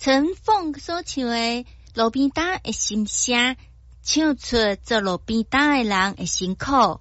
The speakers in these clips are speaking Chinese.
陈凤所唱的路边摊的心声，唱出做路边摊的人的辛苦。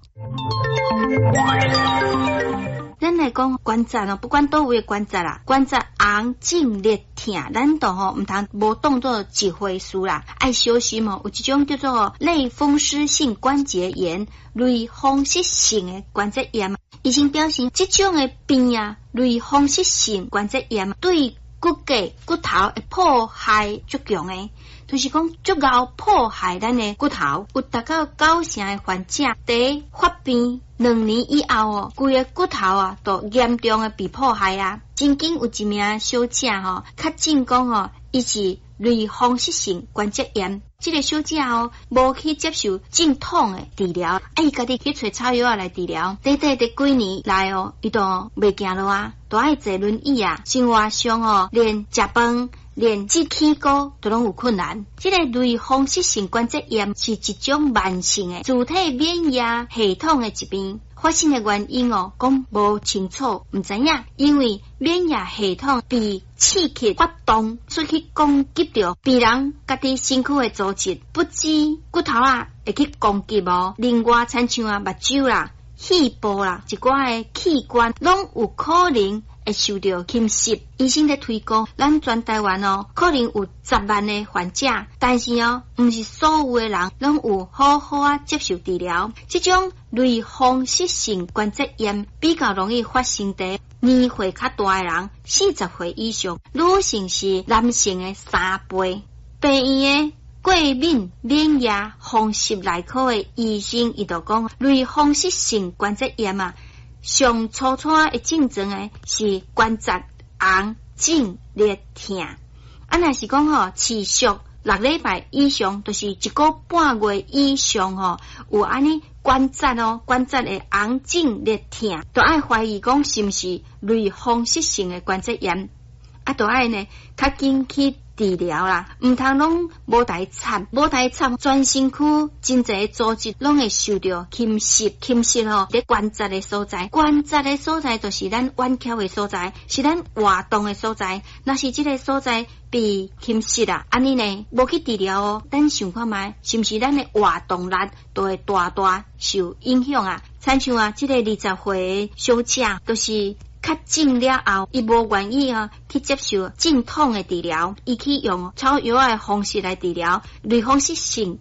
咱来讲关节哦，不管倒位的关节啦，关节红肿热痛，咱都毋通无当作一回事啦，爱小心哦。有一种叫做类风湿性关节炎、类风湿性的关节炎，医生表示这种的病啊，类风湿性关节炎对骨骼、骨头的破坏足强的。就是讲，足够破坏咱的骨头，有达到90%的患者，在发病2年以后哦，规个骨头啊，都严重的被破坏啊。曾经有一名小姐吼，确诊讲吼，伊是类风湿性关节炎。这个小姐哦，无去接受镇痛的治疗，伊家己去找草药来治疗。短几年来哦，伊都袂行路啊，都爱坐轮椅啊，生活上哦，连食饭。连支气鼓都拢有困难。这个类风湿性关节炎是一种慢性的自体免疫系统的疾病。发生的原因哦，讲无清楚，唔知影。因为免疫系统被刺激发动，所以去攻击到病人家己身躯的组织，不止骨头啊会去攻击哦，另外亲像啊目睭啦、肺部啦一寡的器官，拢有可能会受到侵袭。医生在推估，咱全台湾哦，可能有10万的患者，但是哦，唔是所有的人拢有好好啊接受治疗。这种类风湿性关节炎比较容易发生在年岁较大的人，40岁以上，女性是男性的3倍。病院的过敏免疫风湿内科的医生，伊就讲，类风湿性关节炎啊。上初的症状诶是关节红、肿、热、痛。若是讲吼持续6礼拜以上，就是1个半月以上吼，有安尼关节的红、肿、热、痛，都爱怀疑讲是毋是类风湿性的关节炎，都爱呢较紧去治疗啦，唔通拢无代插，全身躯真侪组织拢会受到侵蚀吼。在关节的所在就是咱弯翘的所在，是咱活动的所在。若是这个所在被侵蚀啦，安尼呢无去治疗哦，咱想看觅是毋是咱的活动力都会大受影响啊？亲像啊，这个20岁的小姐，就是确诊了后，伊无愿意去接受镇痛的治疗，伊去用草药的方式来治疗类风湿性